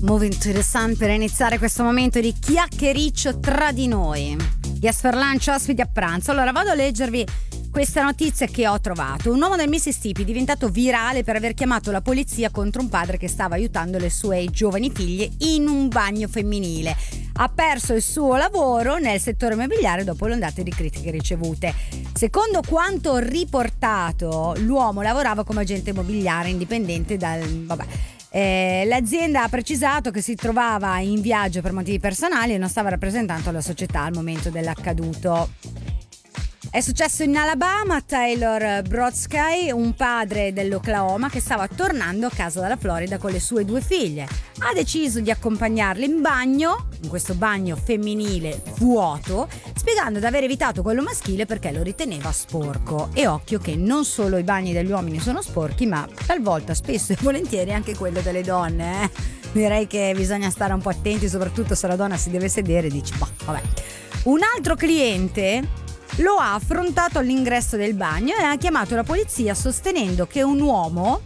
Moving to the Sun per iniziare questo momento di chiacchiericcio tra di noi. Yes for lunch, ospiti a pranzo. Allora vado a leggervi questa notizia che ho trovato. Un uomo del Mississippi è diventato virale per aver chiamato la polizia contro un padre che stava aiutando le sue giovani figlie in un bagno femminile. Ha perso il suo lavoro nel settore immobiliare dopo le ondate di critiche ricevute. Secondo quanto riportato, l'uomo lavorava come agente immobiliare indipendente l'azienda ha precisato che si trovava in viaggio per motivi personali e non stava rappresentando la società al momento dell'accaduto. È successo in Alabama. Taylor Brodsky, un padre dell'Oklahoma che stava tornando a casa dalla Florida con le sue 2 figlie, ha deciso di accompagnarle in bagno, in questo bagno femminile vuoto, spiegando di aver evitato quello maschile perché lo riteneva sporco. E occhio che non solo i bagni degli uomini sono sporchi, ma talvolta, spesso e volentieri, anche quello delle donne. Direi che bisogna stare un po' attenti, soprattutto se la donna si deve sedere e dici, vabbè. Un altro cliente lo ha affrontato all'ingresso del bagno e ha chiamato la polizia sostenendo che un uomo,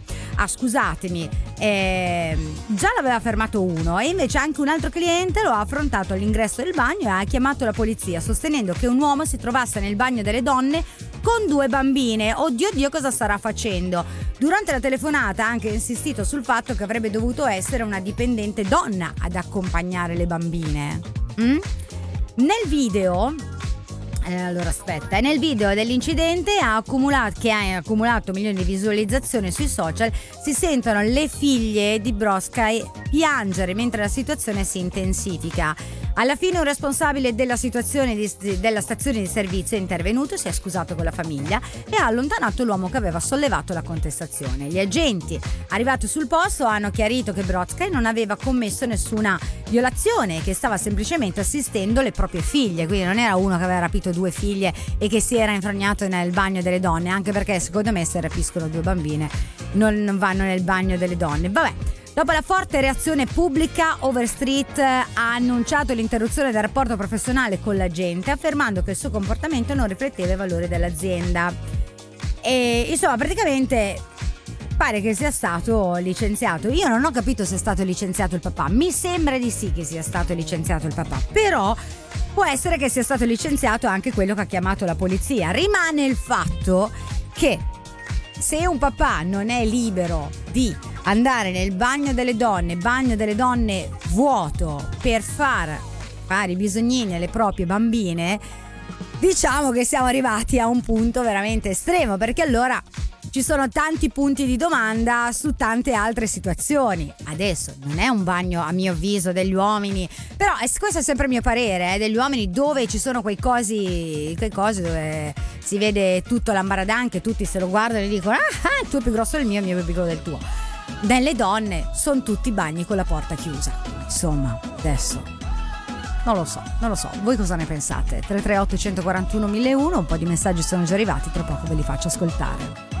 già l'aveva fermato uno, e invece anche un altro cliente lo ha affrontato all'ingresso del bagno e ha chiamato la polizia sostenendo che un uomo si trovasse nel bagno delle donne con 2 bambine. Oddio, cosa starà facendo? Durante la telefonata ha anche insistito sul fatto che avrebbe dovuto essere una dipendente donna ad accompagnare le bambine. Nel video dell'incidente che ha accumulato milioni di visualizzazioni sui social, si sentono le figlie di Brodsky piangere mentre la situazione si intensifica. Alla fine un responsabile della stazione di servizio è intervenuto, si è scusato con la famiglia e ha allontanato l'uomo che aveva sollevato la contestazione. Gli agenti arrivati sul posto hanno chiarito che Brodsky non aveva commesso nessuna violazione, che stava semplicemente assistendo le proprie figlie, quindi non era uno che aveva rapito 2 figlie e che si era infrognato nel bagno delle donne, anche perché secondo me se rapiscono 2 bambine non vanno nel bagno delle donne. Vabbè. Dopo la forte reazione pubblica, Overstreet ha annunciato l'interruzione del rapporto professionale con l'agente, affermando che il suo comportamento non rifletteva i valori dell'azienda. E insomma, praticamente pare che sia stato licenziato. Io non ho capito se è stato licenziato il papà. Mi sembra di sì che sia stato licenziato il papà, però può essere che sia stato licenziato anche quello che ha chiamato la polizia. Rimane il fatto che se un papà non è libero di andare nel bagno delle donne vuoto per fare i bisognini alle proprie bambine, diciamo che siamo arrivati a un punto veramente estremo, perché allora ci sono tanti punti di domanda su tante altre situazioni. Adesso non è un bagno, a mio avviso, degli uomini, però questo è sempre il mio parere, degli uomini dove ci sono quei cosi dove si vede tutto l'ambaradan, che tutti se lo guardano e dicono il tuo è più grosso del mio, il mio è più piccolo del tuo. Nelle donne sono tutti bagni con la porta chiusa. Insomma, adesso non lo so. Voi cosa ne pensate? 338 141 1001, un po' di messaggi sono già arrivati, tra poco ve li faccio ascoltare.